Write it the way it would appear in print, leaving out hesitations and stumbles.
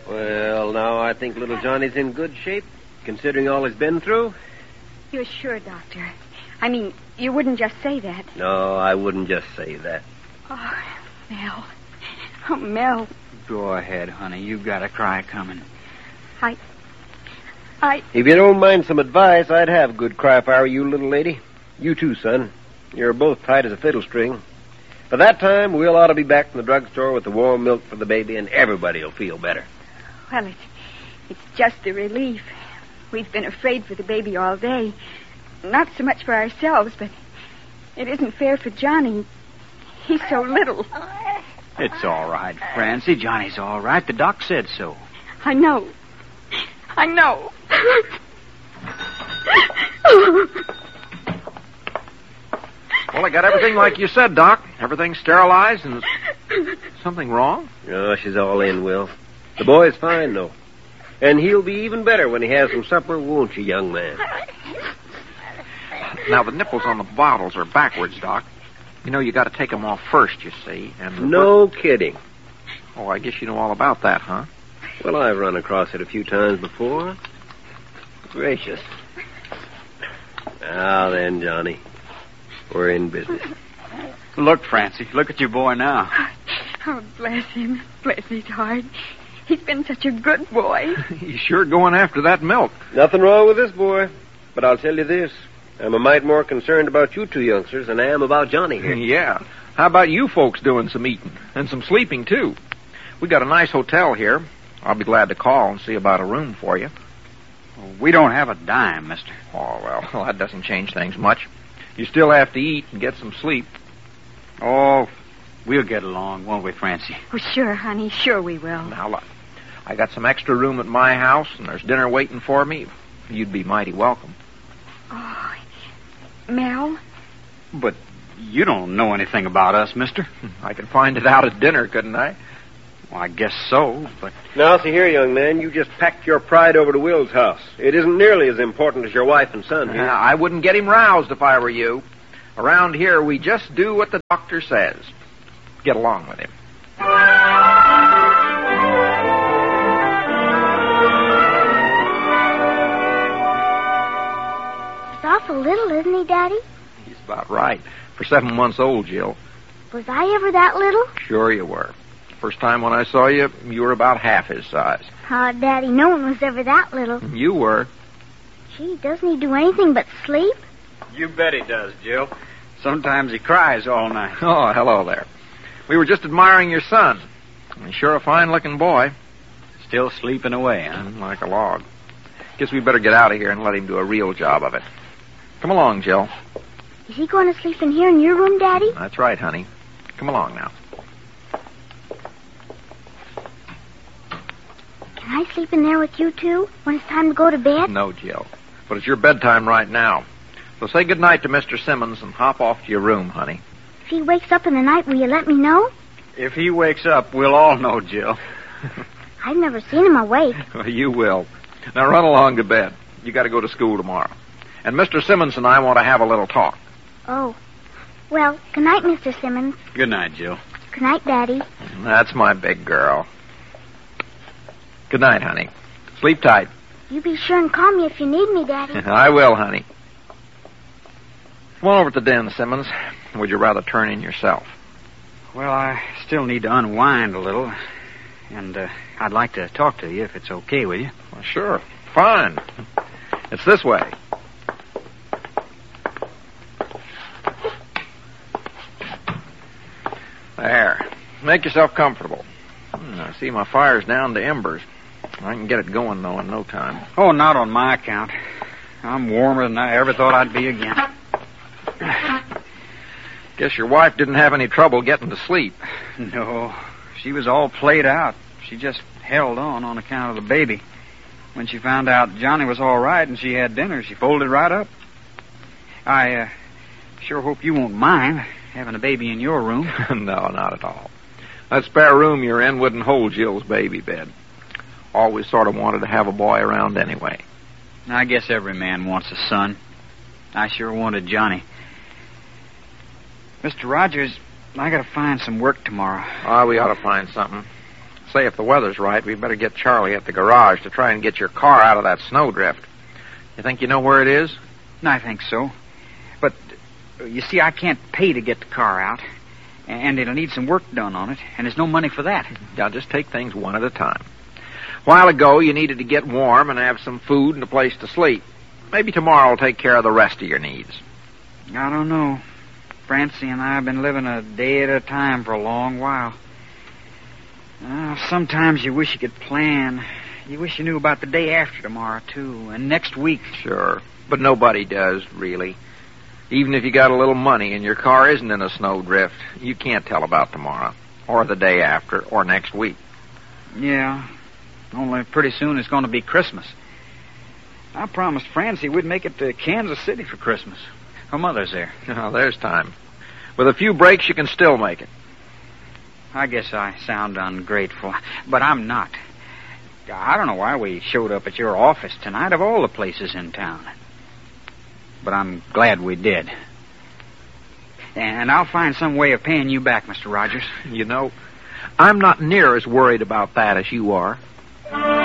Well, now I think little Johnny's in good shape, considering all he's been through. You're sure, Doctor? I mean, you wouldn't just say that. No, I wouldn't just say that. Oh, Mel. Oh, Mel. Go ahead, honey. You've got a cry coming. If you don't mind some advice, I'd have a good cry if I were you, little lady. You too, son. You're both tight as a fiddle string. By that time, we'll ought to be back in the drugstore with the warm milk for the baby, and everybody will feel better. Well, it's just a relief. We've been afraid for the baby all day. Not so much for ourselves, but it isn't fair for Johnny. He's so little. It's all right, Francie. Johnny's all right. The doc said so. I know. Well, I got everything like you said, Doc. Everything's sterilized and... Something wrong? Oh, she's all in, Will. The boy's fine, though. And he'll be even better when he has some supper, won't you, young man? Now, the nipples on the bottles are backwards, Doc. You know, you got to take them off first, you see. And No kidding. Oh, I guess you know all about that, huh? Well, I've run across it a few times before. Gracious. Now then, Johnny. We're in business. Look, Francie. Look at your boy now. Oh, bless him. Bless his heart. He's been such a good boy. He's sure going after that milk. Nothing wrong with this boy. But I'll tell you this. I'm a mite more concerned about you two youngsters than I am about Johnny here. Yeah. How about you folks doing some eating? And some sleeping, too. We got a nice hotel here. I'll be glad to call and see about a room for you. We don't have a dime, mister. Oh, well, that doesn't change things much. You still have to eat and get some sleep. Oh, we'll get along, won't we, Francie? Oh, sure, honey. Sure we will. Now, look, I got some extra room at my house, and there's dinner waiting for me. You'd be mighty welcome. Oh, Mel? But you don't know anything about us, mister. I could find it out at dinner, couldn't I? Well, I guess so, but... Now, see here, young man, you just packed your pride over to Will's house. It isn't nearly as important as your wife and son here. I wouldn't get him roused if I were you. Around here, we just do what the doctor says. Get along with him. He's awful little, isn't he, Daddy? He's about right. For 7 months old, Jill. Was I ever that little? Sure you were. First time when I saw you, you were about half his size. Oh, Daddy, no one was ever that little. You were. Gee, doesn't he do anything but sleep? You bet he does, Jill. Sometimes he cries all night. Oh, hello there. We were just admiring your son. He's sure a fine-looking boy. Still sleeping away, huh? Like a log. Guess we better get out of here and let him do a real job of it. Come along, Jill. Is he going to sleep in here in your room, Daddy? That's right, honey. Come along now. Can I sleep in there with you, too, when it's time to go to bed? No, Jill. But it's your bedtime right now. So say goodnight to Mr. Simmons and hop off to your room, honey. If he wakes up in the night, will you let me know? If he wakes up, we'll all know, Jill. I've never seen him awake. Well, you will. Now run along to bed. You got to go to school tomorrow. And Mr. Simmons and I want to have a little talk. Oh. Well, good night, Mr. Simmons. Good night, Jill. Good night, Daddy. That's my big girl. Good night, honey. Sleep tight. You be sure and call me if you need me, Daddy. I will, honey. Come on over to the den, Simmons. Would you rather turn in yourself? Well, I still need to unwind a little. And I'd like to talk to you if it's okay with you. Well, sure. Fine. It's this way. There. Make yourself comfortable. I see my fire's down to embers. I can get it going, though, in no time. Oh, not on my account. I'm warmer than I ever thought I'd be again. Guess your wife didn't have any trouble getting to sleep. No, she was all played out. She just held on account of the baby. When she found out Johnny was all right and she had dinner, she folded right up. I sure hope you won't mind having a baby in your room. No, not at all. That spare room you're in wouldn't hold Jill's baby bed. Always sort of wanted to have a boy around anyway. I guess every man wants a son. I sure wanted Johnny. Mr. Rogers, I gotta find some work tomorrow. We ought to find something. Say, if the weather's right, we'd better get Charlie at the garage to try and get your car out of that snowdrift. You think you know where it is? I think so. But, you see, I can't pay to get the car out. And it'll need some work done on it. And there's no money for that. Now, just take things one at a time. A while ago, you needed to get warm and have some food and a place to sleep. Maybe tomorrow will take care of the rest of your needs. I don't know. Francie and I have been living a day at a time for a long while. Sometimes you wish you could plan. You wish you knew about the day after tomorrow, too, and next week. Sure, but nobody does, really. Even if you got a little money and your car isn't in a snowdrift, you can't tell about tomorrow, or the day after, or next week. Yeah, only pretty soon it's going to be Christmas. I promised Francie we'd make it to Kansas City for Christmas. Her mother's there. Oh, there's time. With a few breaks, you can still make it. I guess I sound ungrateful, but I'm not. I don't know why we showed up at your office tonight, of all the places in town. But I'm glad we did. And I'll find some way of paying you back, Mr. Rogers. You know, I'm not near as worried about that as you are.